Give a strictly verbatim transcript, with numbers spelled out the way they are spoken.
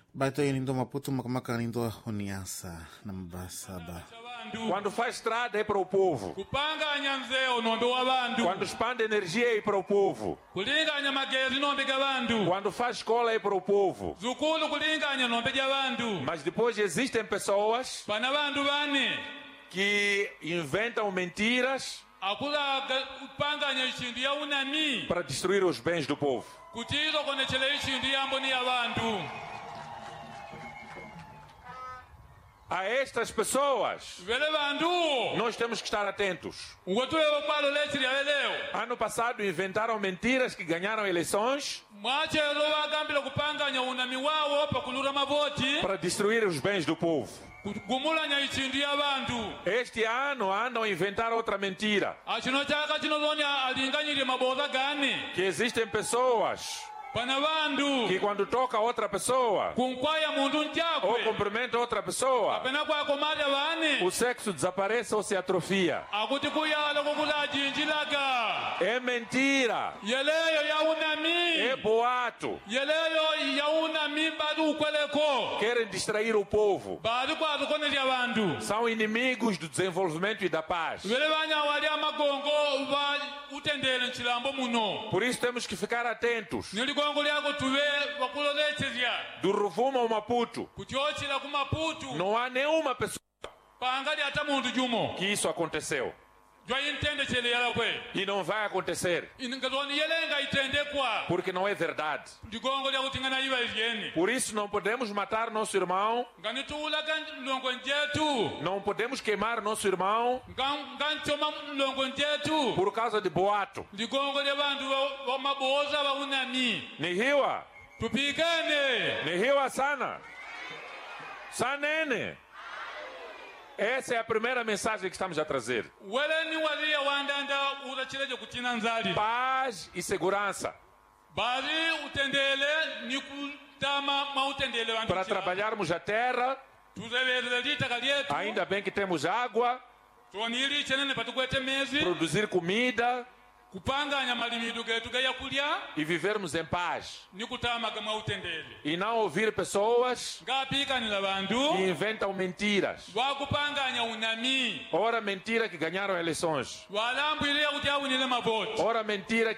Baito yinindo Maputo makamaka nindo Honiasa na Mbasaba. Quando faz estrada é para o povo. Quando expande energia é para o povo. Quando faz escola é para o povo. Mas depois existem pessoas que inventam mentiras para destruir os bens do povo. A estas pessoas nós temos que estar atentos. Ano passado inventaram mentiras que ganharam eleições para destruir os bens do povo. Este ano andam a inventar outra mentira, que existem pessoas que quando toca outra pessoa ou cumprimenta outra pessoa, o sexo desaparece ou se atrofia. É mentira. É boato. Querem distrair o povo. São inimigos do desenvolvimento e da paz. Por isso temos que ficar atentos. Do Rovuma ao Maputo, não há nenhuma pessoa que isso aconteceu. E não vai acontecer, porque não é verdade. Por isso não podemos matar nosso irmão, não podemos queimar nosso irmão por causa de boato. Nihiwa Nihiwa sana Sanene. Essa é a primeira mensagem que estamos a trazer. Paz e segurança. Para trabalharmos a terra, ainda bem que temos água, produzir comida e vivermos em paz. E não ouvir pessoas que inventam mentiras. Ora mentira que ganharam eleições. Ora mentira que